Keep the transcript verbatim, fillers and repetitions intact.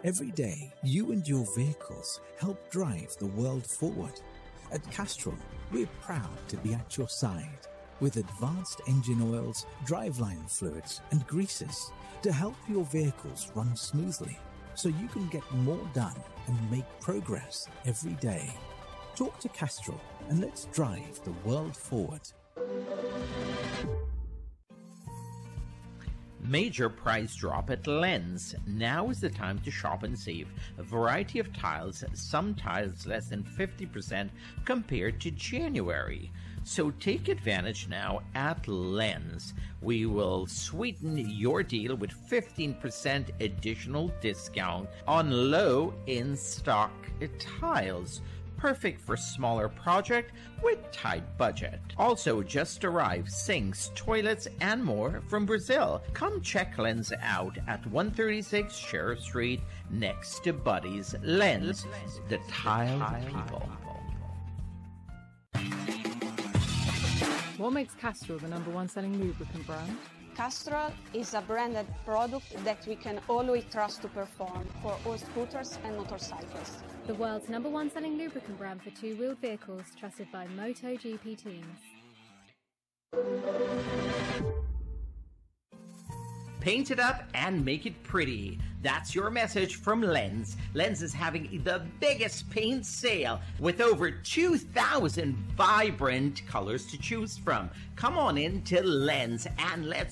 Every day, you and your vehicles help drive the world forward. At Castrol, we're proud to be at your side with advanced engine oils, driveline fluids, and greases to help your vehicles run smoothly so you can get more done and make progress every day. Talk to Castrol and let's drive the world forward. Major price drop at Lens. Now is the time to shop and save. A variety of tiles, some tiles less than fifty percent compared to January. So take advantage now at Lens. We will sweeten your deal with fifteen percent additional discount on low in-stock tiles. Perfect for smaller project with tight budget. Also just arrived sinks, toilets, and more from Brazil. Come check Lens out at one thirty-six Sheriff Street next to Buddy's. Lens, the tile people. What makes Castrol the number one selling lubricant brand? Castrol is a branded product that we can always trust to perform for all scooters and motorcycles. The world's number one selling lubricant brand for two-wheeled vehicles, trusted by MotoGP teams. Paint it up and make it pretty. That's your message from Lens. Lens is having the biggest paint sale with over two thousand vibrant colors to choose from. Come on in to Lens and let's